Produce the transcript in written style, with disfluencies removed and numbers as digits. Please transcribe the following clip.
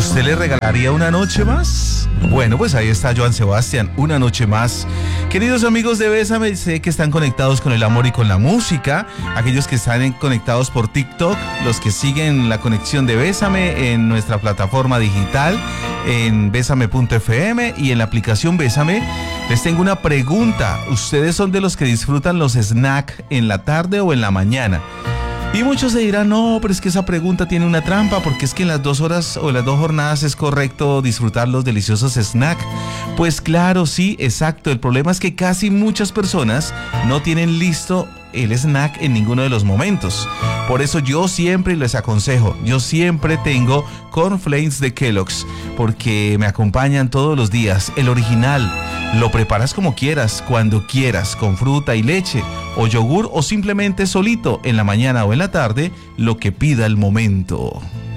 ¿Usted le regalaría una noche más? Bueno, pues ahí está Joan Sebastián, una noche más. Queridos amigos de Bésame, sé que están conectados con el amor y con la música. Aquellos que están conectados por TikTok, los que siguen la conexión de Bésame en nuestra plataforma digital, en besame.fm y en la aplicación Bésame. Les tengo una pregunta. ¿Ustedes son de los que disfrutan los snacks en la tarde o en la mañana? Y muchos se dirán, no, pero es que esa pregunta tiene una trampa, porque es que en las 2 horas o las 2 jornadas es correcto disfrutar los deliciosos snacks. Pues claro, sí, exacto. El problema es que casi muchas personas no tienen listo el snack en ninguno de los momentos. Por eso yo siempre les aconsejo, yo siempre tengo cornflakes de Kellogg's, porque me acompañan todos los días. El original, lo preparas como quieras, cuando quieras, con fruta y leche, o yogur, o simplemente solito, en la mañana o en la tarde, lo que pida el momento.